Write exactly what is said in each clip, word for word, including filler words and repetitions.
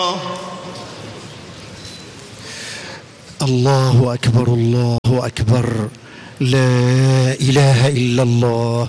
الله أكبر الله أكبر، لا إله إلا الله.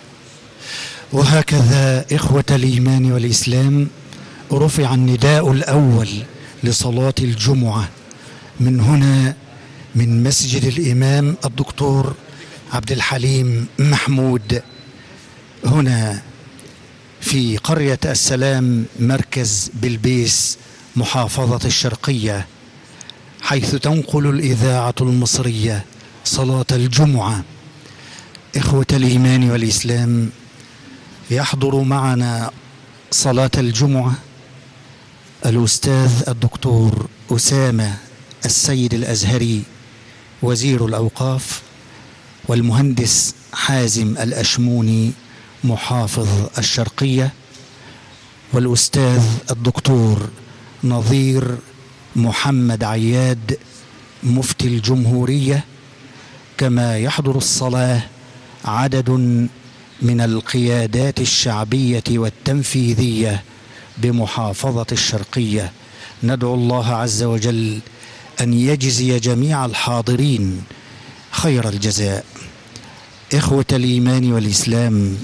وهكذا إخوة الإيمان والإسلام رفع النداء الأول لصلاة الجمعة من هنا، من مسجد الإمام الدكتور عبد الحليم محمود، هنا في قرية السلام مركز بلبيس محافظة الشرقية، حيث تنقل الإذاعة المصرية صلاة الجمعة. إخوة الإيمان والإسلام، يحضر معنا صلاة الجمعة الأستاذ الدكتور أسامة السيد الأزهري وزير الأوقاف، والمهندس حازم الأشموني محافظ الشرقية، والأستاذ الدكتور نظير محمد عياد مفتي الجمهورية. كما يحضر الصلاة عدد من القيادات الشعبية والتنفيذية بمحافظة الشرقية. ندعو الله عز وجل أن يجزي جميع الحاضرين خير الجزاء. إخوة الإيمان والإسلام،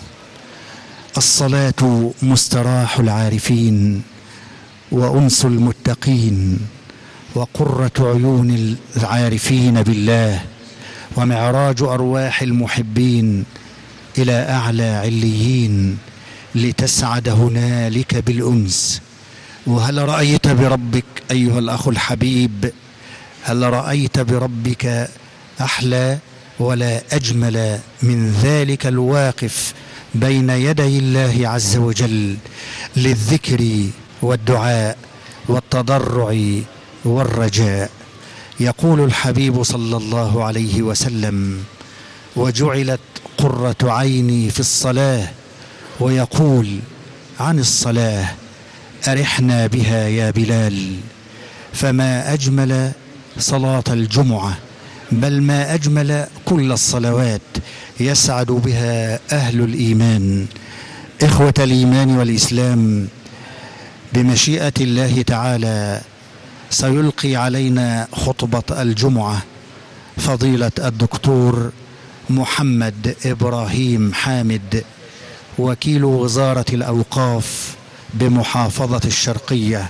الصلاة مستراح العارفين وأنس المتقين وقرة عيون العارفين بالله ومعراج أرواح المحبين إلى أعلى عليين لتسعد هنالك بالأنس. وهل رأيت بربك أيها الأخ الحبيب، هل رأيت بربك أحلى ولا أجمل من ذلك الواقف بين يدي الله عز وجل للذكر والدعاء والتضرع والرجاء؟ يقول الحبيب صلى الله عليه وسلم: وجعلت قرة عيني في الصلاة. ويقول عن الصلاة: أرحنا بها يا بلال. فما أجمل صلاة الجمعة، بل ما أجمل كل الصلوات يسعد بها أهل الإيمان. إخوة الإيمان والإسلام، بمشيئة الله تعالى سيلقي علينا خطبة الجمعة فضيلة الدكتور محمد إبراهيم حامد، وكيل وزارة الأوقاف بمحافظة الشرقية.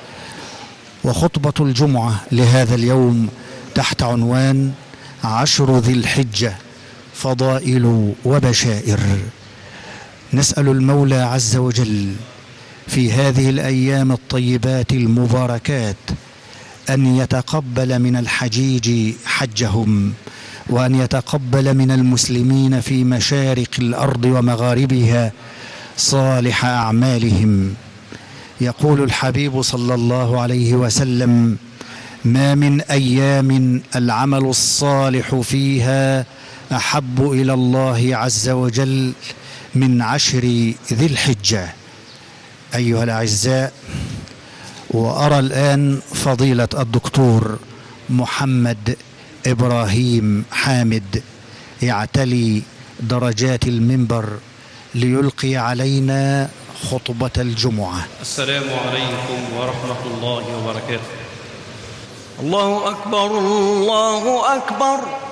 وخطبة الجمعة لهذا اليوم تحت عنوان عشر ذي الحجة، فضائل وبشائر. نسأل المولى عز وجل في هذه الأيام الطيبات المباركات أن يتقبل من الحجيج حجهم، وأن يتقبل من المسلمين في مشارق الأرض ومغاربها صالح أعمالهم. يقول الحبيب صلى الله عليه وسلم: ما من أيام العمل الصالح فيها أحب إلى الله عز وجل من عشر ذي الحجة. أيها الأعزاء، وأرى الآن فضيلة الدكتور محمد إبراهيم حامد يعتلي درجات المنبر ليلقي علينا خطبة الجمعة. السلام عليكم ورحمة الله وبركاته. الله أكبر الله أكبر.